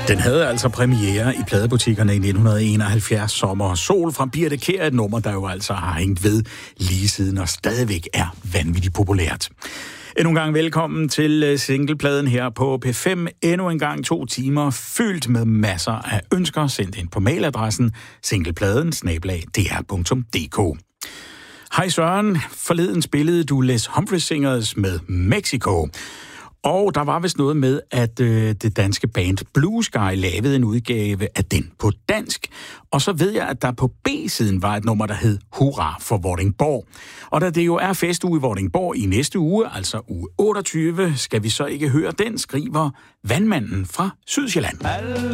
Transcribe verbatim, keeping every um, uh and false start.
Den havde altså premiere i pladebutikkerne i nitten enoghalvfjerds. Sommer og sol fra Birthe Kjær, et nummer, der jo altså har hængt ved lige siden og stadigvæk er vanvittigt populært. Endnu en gang velkommen til singlepladen her på P fem. Endnu en gang to timer fyldt med masser af ønsker sendt ind på mailadressen singlepladen snabel-a d r punktum d k. Hej Søren, forleden spillede du Les Humphries Singers med Mexico. Og der var vist noget med, at øh, det danske band Blue Sky lavede en udgave af den på dansk. Og så ved jeg, at der på B-siden var et nummer, der hed Hurra for Vordingborg. Og da det jo er festuge i Vordingborg i næste uge, altså uge otteogtyve, skal vi så ikke høre den, skriver Vandmanden fra Sydsjælland.